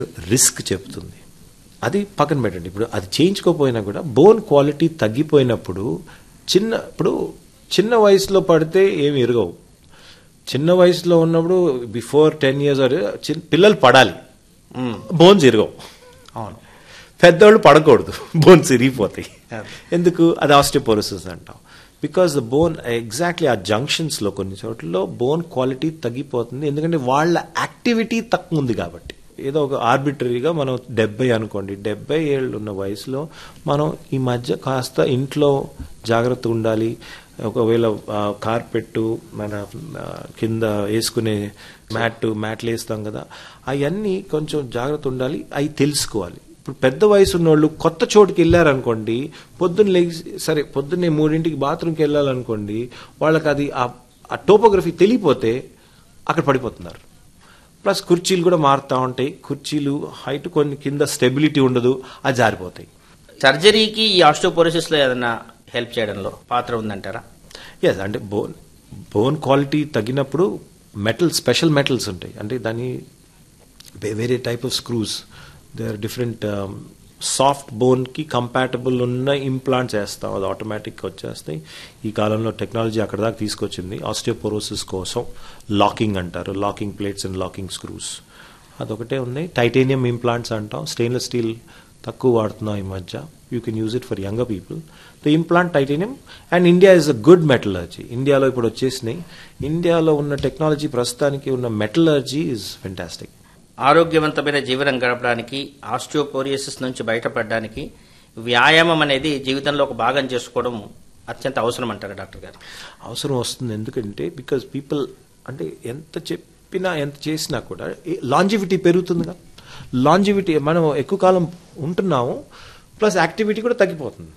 Risk చెప్తుంది. అది పక్కన పెట్టండి. ఇప్పుడు అది చేయించుకోపోయినా కూడా బోన్ క్వాలిటీ తగ్గిపోయినప్పుడు చిన్న వయసులో పడితే ఏమి ఎరగవు. చిన్న వయసులో ఉన్నప్పుడు బిఫోర్ 10 years పిల్లలు పడాలి, బోన్స్ ఎరగవు. అవును, పెద్దవాళ్ళు పడకూడదు, బోన్స్ ఇరిగిపోతాయి. ఎందుకు? అది ఆస్టియోపోరోసిస్ అంటాం. బికాస్ ద బోన్ ఎగ్జాక్ట్లీ ఆ జంక్షన్స్లో కొన్ని చోట్లలో బోన్ క్వాలిటీ తగ్గిపోతుంది. ఎందుకంటే వాళ్ళ యాక్టివిటీ తక్కువ ఉంది కాబట్టి. ఏదో ఒక ఆర్బిటరీగా మనం 70 అనుకోండి, 70 ఏళ్ళు ఉన్న వయసులో మనం ఈ మధ్య కాస్త ఇంట్లో జాగ్రత్త ఉండాలి. ఒకవేళ కార్పెట్ మన కింద వేసుకునే మ్యాట్లు వేస్తాం కదా, అవన్నీ కొంచెం జాగ్రత్త ఉండాలి, అవి తెలుసుకోవాలి. ఇప్పుడు పెద్ద వయసు ఉన్నోళ్ళు కొత్త చోటుకి వెళ్ళారనుకోండి, పొద్దున్నే 3 బాత్రూమ్కి వెళ్ళాలనుకోండి, వాళ్ళకి అది ఆ టోపోగ్రఫీ తెలియపోతే అక్కడ పడిపోతున్నారు. ప్లస్ కుర్చీలు కూడా మారుతూ ఉంటాయి, కుర్చీలు హైట్ కొన్ని కింద స్టెబిలిటీ ఉండదు, అది జారిపోతాయి. సర్జరీకి ఈ ఆస్టియోపోరోసిస్ లో ఏదైనా హెల్ప్ చేయడంలో పాత్ర ఉందంటారా? ఎస్, అంటే బోన్ క్వాలిటీ తగ్గినప్పుడు స్పెషల్ మెటల్స్ ఉంటాయి. అంటే దాని వేరే type of screws, they are different. Soft బోన్కి compatible ఉన్న ఇంప్లాంట్స్ వేస్తాం, అది ఆటోమేటిక్గా వచ్చేస్తాయి. ఈ కాలంలో టెక్నాలజీ అక్కడ దాకా తీసుకొచ్చింది ఆస్టియోపోరోసిస్ కోసం. లాకింగ్ అంటారు, locking plates and locking screws, అదొకటే ఉంది. టైటేనియం ఇంప్లాంట్స్ అంటాం, స్టెయిన్లెస్ స్టీల్ తక్కువ వాడుతున్నాం ఈ మధ్య. You can use it for younger people. The implant titanium. And India is a good metallurgy. ఇండియాలో ఇప్పుడు వచ్చేసినాయి. ఇండియాలో ఉన్న టెక్నాలజీ, ప్రస్తుతానికి ఉన్న మెటలర్జీ ఈజ్ ఫెంటాస్టిక్. ఆరోగ్యవంతమైన జీవనం గడపడానికి, ఆస్టియోపోరోసిస్ నుంచి బయటపడడానికి వ్యాయామం అనేది జీవితంలో ఒక భాగం చేసుకోవడం అత్యంత అవసరం అంటారు డాక్టర్ గారు? అవసరం వస్తుంది. ఎందుకంటే బికాజ్ పీపుల్ అంటే ఎంత చెప్పినా ఎంత చేసినా కూడా లాంజివిటీ పెరుగుతుందిగా. లాంజివిటీ, మనం ఎక్కువ కాలం ఉంటున్నాము, ప్లస్ యాక్టివిటీ కూడా తగ్గిపోతుంది.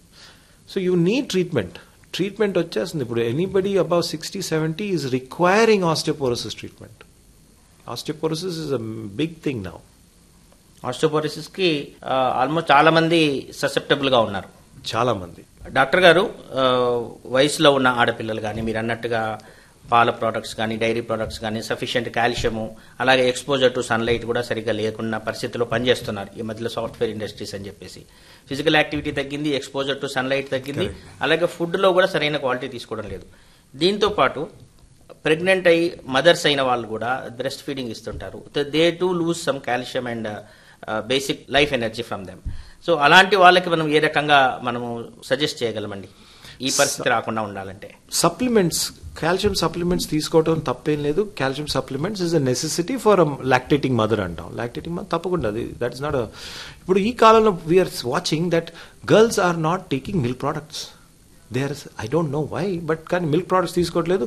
సో యూ నీడ్ ట్రీట్మెంట్ వచ్చేస్తుంది. ఇప్పుడు anybody above 60-70 is requiring osteoporosis treatment. Osteoporosis is a big thing now. Osteoporosis కి ఆల్మోస్ట్ చాలా మంది ససెప్టబుల్ గా ఉన్నారు. చాలా మంది. డాక్టర్ గారు, వయసులో ఉన్న ఆడపిల్లలు కానీ, మీరు అన్నట్టుగా పాల ప్రోడక్ట్స్ కానీ, డైరీ ప్రోడక్ట్స్ కానీ, సఫిషియెంట్ కాల్షియము, అలాగే ఎక్స్పోజర్ టు సన్లైట్ కూడా సరిగ్గా లేకుండా పరిస్థితిలో పనిచేస్తున్నారు. ఈ మధ్యలో సాఫ్ట్వేర్ ఇండస్ట్రీస్ అని చెప్పేసి ఫిజికల్ యాక్టివిటీ తగ్గింది, ఎక్స్పోజర్ టు సన్లైట్ తగ్గింది, అలాగే ఫుడ్లో కూడా సరైన క్వాలిటీ తీసుకోవడం లేదు. దీంతో పాటు ప్రెగ్నెంట్ అయ్యి మదర్స్ అయిన వాళ్ళు కూడా బ్రెస్ట్ ఫీడింగ్ ఇస్తుంటారు. They to lose some calcium and basic life energy from them. So అలాంటి వాళ్ళకి మనం ఏ రకంగా మనము సజెస్ట్ చేయగలమండి ఈ పరిస్థితి రాకుండా ఉండాలంటే? సప్లిమెంట్స్, కాల్షియం సప్లిమెంట్స్ తీసుకోవడం తప్పేం లేదు. Calcium supplements is a necessity for lactating mother అంటాం. లాక్టేటింగ్ మదర్ తప్పకుండా, దట్ ఇస్ నాట్. ఇప్పుడు ఈ కాలంలో we are watching that girls are not taking milk products. They are, I don't know why, but కానీ milk products తీసుకోవట్లేదు.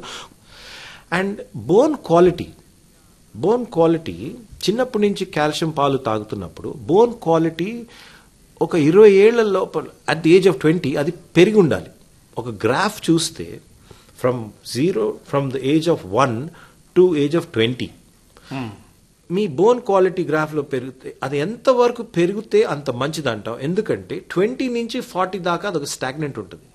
And bone quality చిన్నప్పటి నుంచి calcium పాలు తాగుతున్నప్పుడు బోన్ క్వాలిటీ ఒక 20 ఏళ్ల లోపల, అట్ ది ఏజ్ ఆఫ్ 20 అది పెరిగి ఉండాలి. ఒక గ్రాఫ్ చూస్తే from the age of 1 to age of 20 me bone quality గ్రాఫ్లో పెరిగితే, అది ఎంతవరకు పెరిగితే అంత మంచిది అంటాం. ఎందుకంటే 20 నుంచి 40 దాకా అది ఒక స్టాగ్నెంట్ ఉంటుంది.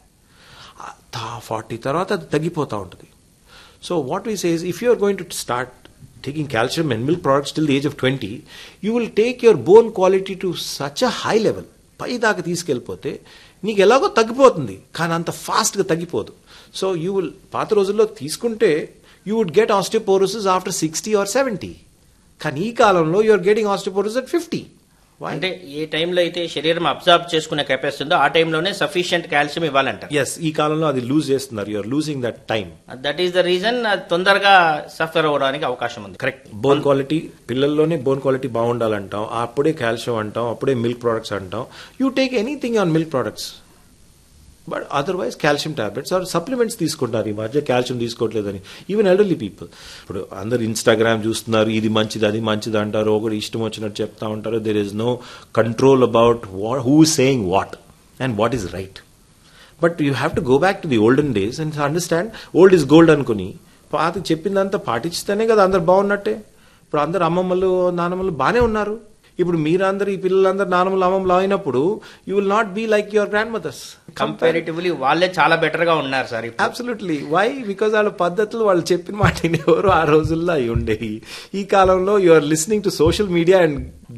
40 తర్వాత అది తగ్గిపోతూ ఉంటుంది. So what we say is, if you are going to start taking calcium and milk products till the age of 20, you will take your bone quality to such a high level. పై దాకా తీసుకెళ్ళిపోతే నీకు ఎలాగో తగ్గిపోతుంది, కానీ అంత ఫాస్ట్గా తగ్గిపోదు. So you will, పాత రోజుల్లో తీసుకుంటే you would get osteoporosis after 60 or 70. కానీ ఈ కాలంలో you are getting osteoporosis at 50. అంటే ఏ టైంలో అయితే శరీరం అబ్జర్వ్ చేసుకునే కెపాసిటీ ఉందో ఆ టైంలోనే సఫిషియెంట్ కాల్షియం ఇవ్వాలంటారు. ఎస్, ఈ కాలంలో అది లూజ్ చేస్తున్నారు. You are losing that time. That is the reason తొందరగా సఫర్ అవడానికి అవకాశం ఉంది. Correct. Bone quality, పిల్లల్లోనే bone quality బాగుండాలంటాం, అప్పుడే కాల్షియం అంటాం, అప్పుడే మిల్క్ ప్రోడక్ట్స్ అంటాం. You take anything on milk products, but otherwise calcium tablets are supplements తీసుకుంటారు. ఈ మధ్య కాల్షియం తీసుకోవట్లేదని ఈవెన్ ఎల్డర్లీ పీపుల్. ఇప్పుడు అందరు ఇన్స్టాగ్రామ్ చూస్తున్నారు, ఇది మంచిది అది మంచిది అంటారు, ఒకటి ఇష్టం వచ్చినట్టు చెప్తా ఉంటారు. There is no control about who is saying what and what is right. But you have to go back to the olden days and understand old is gold అనుకుని పాత చెప్పిందంతా పాటిస్తేనే కదా అందరు బాగున్నట్టే. ఇప్పుడు అందరు అమ్మమ్మలు నాన్నమ్మలు బాగానే ఉన్నారు. ఇప్పుడు మీరందరూ ఈ పిల్లలందరూ నానమ్మలు అమ్మమ్మలు అయినప్పుడు you will not be like your grand mothers. Comparatively వాళ్ళే చాలా బెటర్ గా ఉన్నారు సార్. అబ్సల్యూట్లీ. వై? బికాజ్ వాళ్ళ పద్ధతులు వాళ్ళు చెప్పిన మాట ఎవరు ఆ రోజుల్లో అవి ఉండేవి. ఈ కాలంలో you are listening to social media and